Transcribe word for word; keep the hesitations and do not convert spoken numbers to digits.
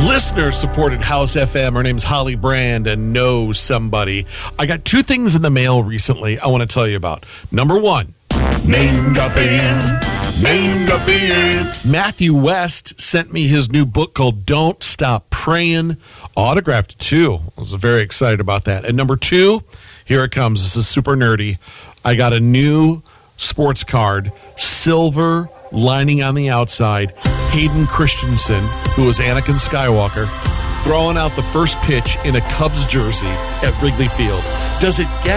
Listener-supported House F M. Her name's Holly Brand and Know Somebody. I got two things in the mail recently I want to tell you about. Number one. Name dropping. Name dropping. Matthew West sent me his new book called Don't Stop Praying. Autographed too. I was very excited about that. And number two, here it comes. This is super nerdy. I got a new sports card, silver lining on the outside. Hayden Christensen, who was Anakin Skywalker, throwing out the first pitch in a Cubs jersey at Wrigley Field. Does it get